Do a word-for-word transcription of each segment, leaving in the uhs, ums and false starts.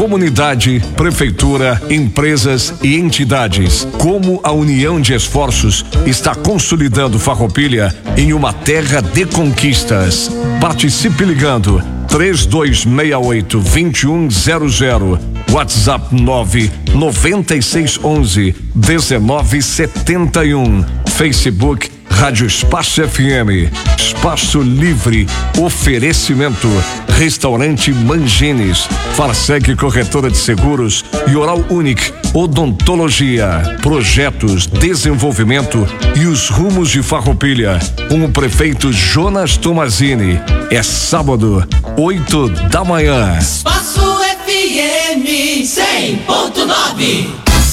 comunidade, prefeitura, empresas e entidades. Como a união de esforços está consolidando Farroupilha em uma terra de conquistas. Participe ligando três dois seis oito, dois um zero zero. WhatsApp nove nove seis um um, um nove sete um. Facebook Rádio Espaço F M. Espaço Livre. Oferecimento Restaurante Mangines, Farsec Corretora de Seguros e Oral Unique Odontologia. Projetos, desenvolvimento e os rumos de Farroupilha com o prefeito Jonas Tomazini. É sábado, oito da manhã. Espaço F M cem ponto nove.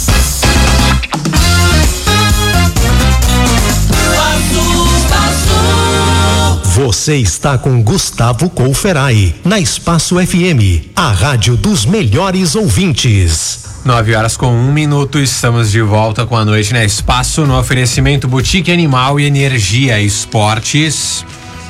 Você está com Gustavo Colferai, na Espaço F M, a rádio dos melhores ouvintes. Nove horas com um minuto, estamos de volta com a noite na Espaço, no oferecimento Boutique Animal e Energia Esportes.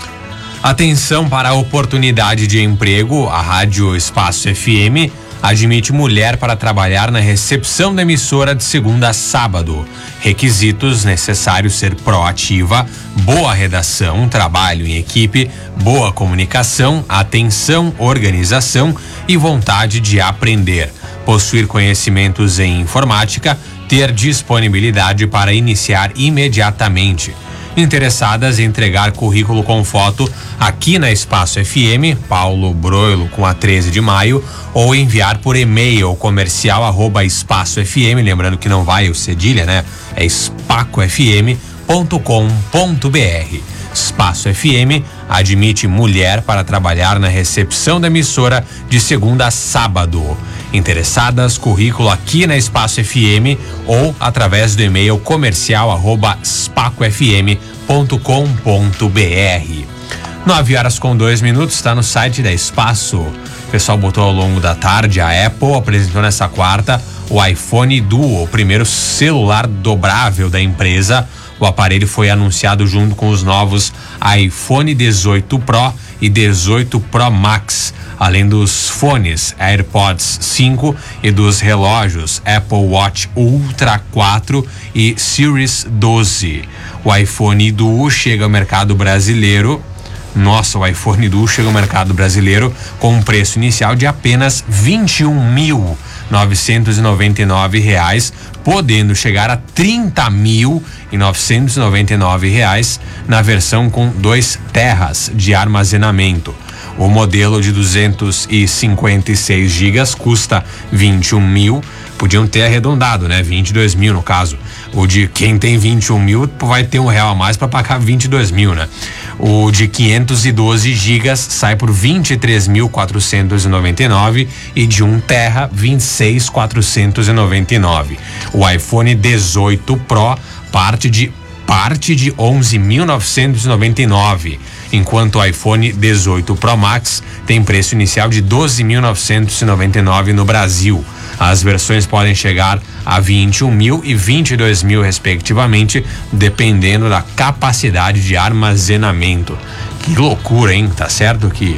Atenção para a oportunidade de emprego, a Rádio Espaço F M admite mulher para trabalhar na recepção da emissora de segunda a sábado. Requisitos: necessário ser proativa, boa redação, trabalho em equipe, boa comunicação, atenção, organização e vontade de aprender. Possuir conhecimentos em informática, ter disponibilidade para iniciar imediatamente. Interessadas em entregar currículo com foto aqui na Espaço F M, Paulo Broilo com a treze de maio, ou enviar por e-mail comercial arroba espaço F M, lembrando que não vai o cedilha, né? É espaco f m ponto com ponto b r. Espaço F M admite mulher para trabalhar na recepção da emissora de segunda a sábado. Interessadas, currículo aqui na Espaço F M ou através do e-mail comercial arroba espaco f m ponto com ponto b r. Nove horas com dois minutos, está no site da Espaço. O pessoal botou ao longo da tarde, a Apple apresentou nessa quarta o iPhone Duo, o primeiro celular dobrável da empresa. O aparelho foi anunciado junto com os novos iPhone dezoito Pro e dezoito Pro Max, além dos fones AirPods cinco e dos relógios Apple Watch Ultra quatro e Series doze. O iPhone Duo chega ao mercado brasileiro. Nossa, o iPhone Duo chega ao mercado brasileiro com um preço inicial de apenas vinte e um mil novecentos e noventa e nove reais, podendo chegar a trinta mil e novecentos e noventa e nove reais na versão com dois terras de armazenamento. O modelo de duzentos e cinquenta e seis gigas custa vinte e um mil, podiam ter arredondado, né? vinte e dois mil no caso. O de quem tem vinte e um mil vai ter um real a mais para pagar vinte e dois mil, né? O de quinhentos e doze gigas sai por vinte e três mil quatrocentos e noventa e nove e de um tera vinte e seis mil quatrocentos e noventa e nove. O iPhone dezoito Pro parte de parte de onze mil novecentos e noventa e nove, enquanto o iPhone dezoito Pro Max tem preço inicial de doze mil novecentos e noventa e nove no Brasil. As versões podem chegar a vinte e um mil e vinte e dois mil respectivamente, dependendo da capacidade de armazenamento. Que loucura, hein? Tá certo que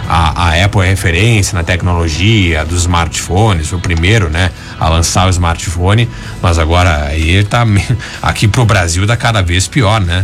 a, a Apple é referência na tecnologia dos smartphones, foi o primeiro, né, a lançar o smartphone, mas agora aí tá aqui pro Brasil tá cada vez pior, né?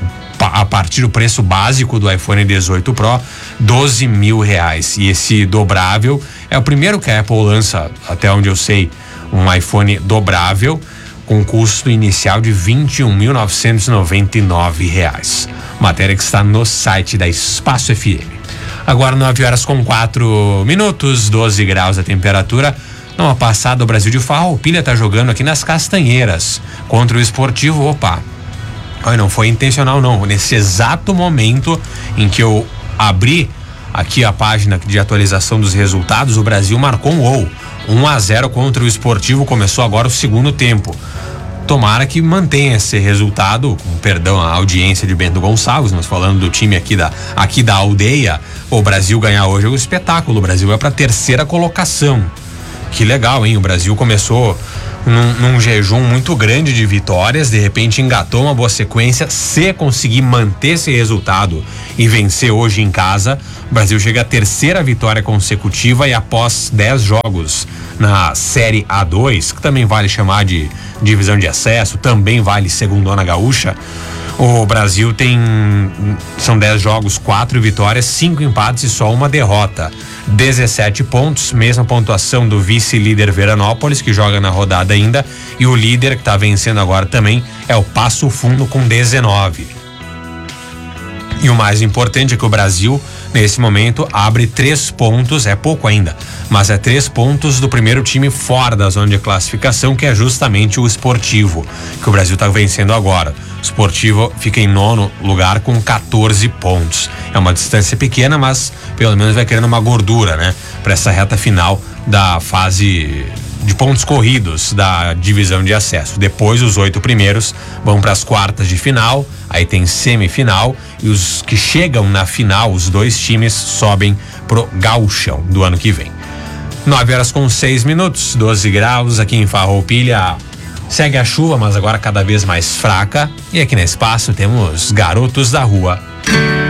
A partir do preço básico do iPhone dezoito Pro, doze mil reais. E esse dobrável é o primeiro que a Apple lança, até onde eu sei, um iPhone dobrável com custo inicial de vinte e um mil novecentos e noventa e nove reais. Matéria que está no site da Espaço F M. Agora nove horas com quatro minutos, doze graus a temperatura. Numa passada, o Brasil de Farroupilha está jogando aqui nas Castanheiras contra o Esportivo. Opa! Olha, não foi intencional não. Nesse exato momento em que eu abri aqui a página de atualização dos resultados, o Brasil marcou um gol. um a zero contra o Esportivo, começou agora o segundo tempo. Tomara que mantenha esse resultado, com perdão à audiência de Bento Gonçalves, nós falando do time aqui da, aqui da aldeia. O Brasil ganhar hoje é um espetáculo. O Brasil vai para a terceira colocação. Que legal, hein? O Brasil começou num, num jejum muito grande de vitórias, de repente engatou uma boa sequência. Se conseguir manter esse resultado e vencer hoje em casa, o Brasil chega à terceira vitória consecutiva e após dez jogos na Série A dois, que também vale chamar de divisão de acesso, também vale segundona gaúcha, o Brasil tem, são dez jogos, quatro vitórias, cinco empates e só uma derrota. dezessete pontos, mesma pontuação do vice-líder Veranópolis, que joga na rodada ainda, e o líder, que está vencendo agora também, é o Passo Fundo com dezenove. E o mais importante é que o Brasil, nesse momento, abre três pontos, é pouco ainda, mas é três pontos do primeiro time fora da zona de classificação, que é justamente o Sportivo, que o Brasil está vencendo agora. O Sportivo fica em nono lugar com quatorze pontos. É uma distância pequena, mas pelo menos vai querendo uma gordura, né? Para essa reta final da fase de pontos corridos da divisão de acesso. Depois os oito primeiros vão para as quartas de final, aí tem semifinal e os que chegam na final, os dois times sobem pro gauchão do ano que vem. nove horas com seis minutos, doze graus aqui em Farroupilha. Segue a chuva, mas agora cada vez mais fraca. E aqui no espaço temos Garotos da Rua.